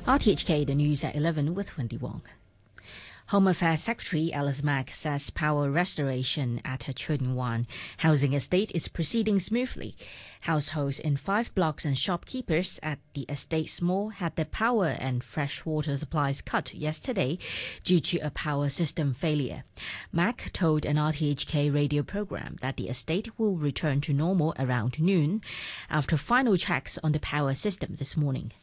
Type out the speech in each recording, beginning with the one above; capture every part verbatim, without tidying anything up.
R T H K, the news at eleven with Wendy Wong. Home Affairs Secretary Alice Mak says power restoration at her Chuen Wan housing estate is proceeding smoothly. Households in five blocks and shopkeepers at the estate's mall had their power and fresh water supplies cut yesterday due to a power system failure. Mak told an R T H K radio program that the estate will return to normal around noon after final checks on the power system this morning.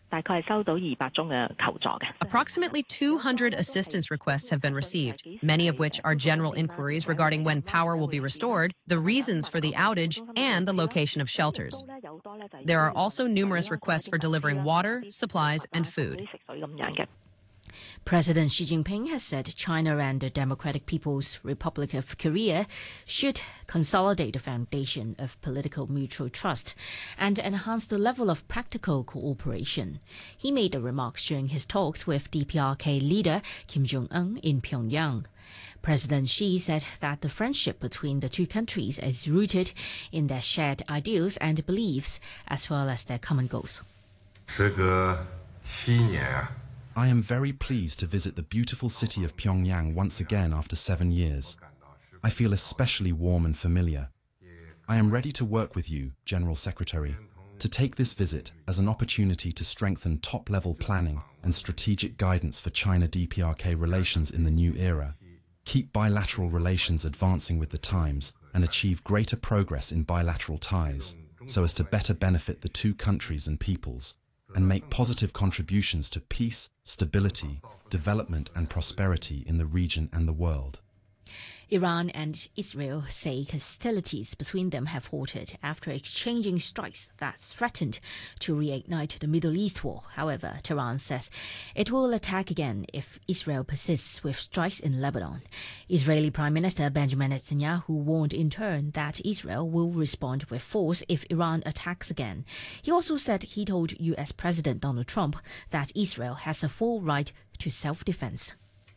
Approximately two hundred assistance requests have been received, many of which are general inquiries regarding when power will be restored, the reasons for the outage, and the location of shelters. There are also numerous requests for delivering water, supplies, and food. President Xi Jinping has said China and the Democratic People's Republic of Korea should consolidate the foundation of political mutual trust and enhance the level of practical cooperation. He made the remarks during his talks with D P R K leader Kim Jong-un in Pyongyang. President Xi said that the friendship between the two countries is rooted in their shared ideals and beliefs as well as their common goals. I am very pleased to visit the beautiful city of Pyongyang once again after seven years. I feel especially warm and familiar. I am ready to work with you, General Secretary, to take this visit as an opportunity to strengthen top-level planning and strategic guidance for China-D P R K relations in the new era, keep bilateral relations advancing with the times, and achieve greater progress in bilateral ties, so as to better benefit the two countries and peoples, and make positive contributions to peace, stability, development and prosperity in the region and the world. Iran and Israel say hostilities between them have halted after exchanging strikes that threatened to reignite the Middle East war. However, Tehran says it will attack again if Israel persists with strikes in Lebanon. Israeli Prime Minister Benjamin Netanyahu warned in turn that Israel will respond with force if Iran attacks again. He also said he told U S President Donald Trump that Israel has a full right to self-defense.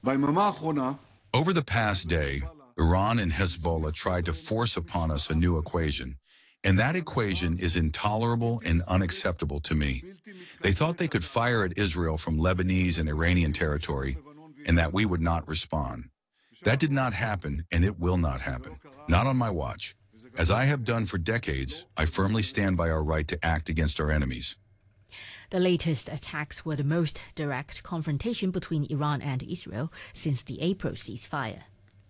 Over the past day, Iran and Hezbollah tried to force upon us a new equation, and that equation is intolerable and unacceptable to me. They thought they could fire at Israel from Lebanese and Iranian territory, and that we would not respond. That did not happen, and it will not happen. Not on my watch. As I have done for decades, I firmly stand by our right to act against our enemies. The latest attacks were the most direct confrontation between Iran and Israel since the April ceasefire.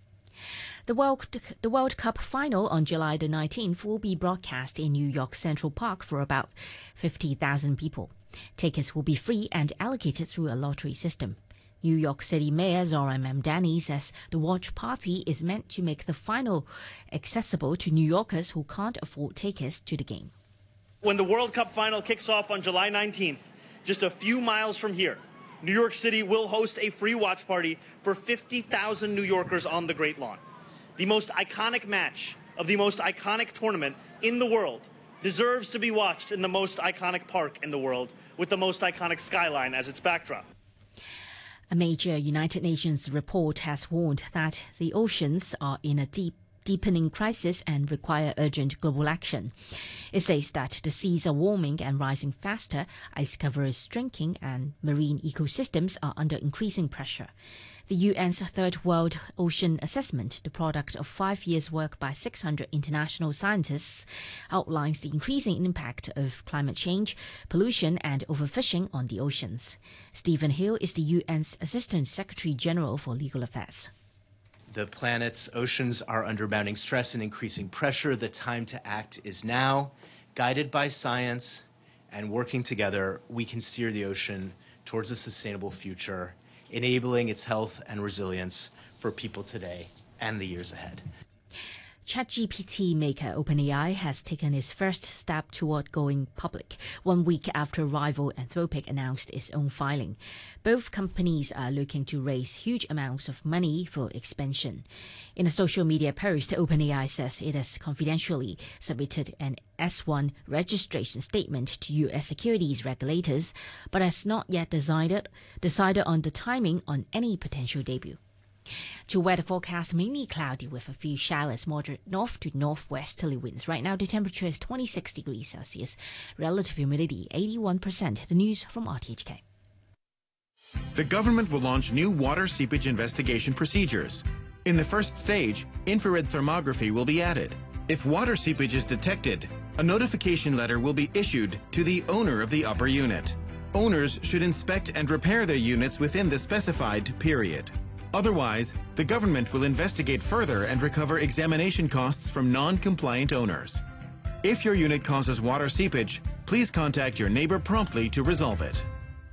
The World, the World Cup final on July the nineteenth will be broadcast in New York Central Park for about fifty thousand people. Tickets will be free and allocated through a lottery system. New York City Mayor Zohran Mamdani says the watch party is meant to make the final accessible to New Yorkers who can't afford tickets to the game. When the World Cup final kicks off on July nineteenth, just a few miles from here, New York City will host a free watch party for fifty thousand New Yorkers on the Great Lawn. The most iconic match of the most iconic tournament in the world deserves to be watched in the most iconic park in the world with the most iconic skyline as its backdrop. A major United Nations report has warned that the oceans are in a deep deepening crisis and require urgent global action. It states that the seas are warming and rising faster, ice cover is shrinking, and marine ecosystems are under increasing pressure. The U N's Third World Ocean Assessment, the product of five years' work by six hundred international scientists, outlines the increasing impact of climate change, pollution, and overfishing on the oceans. Stephen Hill is the U N's Assistant Secretary General for Legal Affairs. The planet's oceans are under mounting stress and increasing pressure. The time to act is now. Guided by science and working together, we can steer the ocean towards a sustainable future, enabling its health and resilience for people today and the years ahead. ChatGPT maker OpenAI has taken its first step toward going public, one week after rival Anthropic announced its own filing. Both companies are looking to raise huge amounts of money for expansion. In a social media post, OpenAI says it has confidentially submitted an S one registration statement to U S securities regulators, but has not yet decided, decided on the timing on any potential debut. To weather forecast, mainly cloudy with a few showers, moderate north to northwesterly winds. Right now, the temperature is twenty-six degrees Celsius. Relative humidity, eighty-one percent. The news from R T H K. The government will launch new water seepage investigation procedures. In the first stage, infrared thermography will be added. If water seepage is detected, a notification letter will be issued to the owner of the upper unit. Owners should inspect and repair their units within the specified period. Otherwise, the government will investigate further and recover examination costs from non-compliant owners. If your unit causes water seepage, please contact your neighbor promptly to resolve it.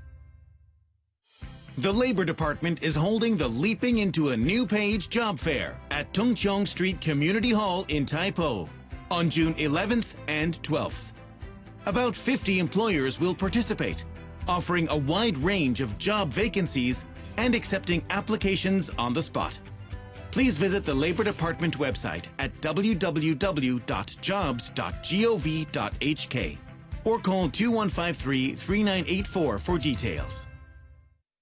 The Labor Department is holding the Leaping into a New Page job fair at Tung Chung Street Community Hall in Tai Po on June eleventh and twelfth. About fifty employers will participate, offering a wide range of job vacancies and accepting applications on the spot. Please visit the Labor Department website at w w w dot jobs dot gov dot h k or call two one five three, three nine eight four for details.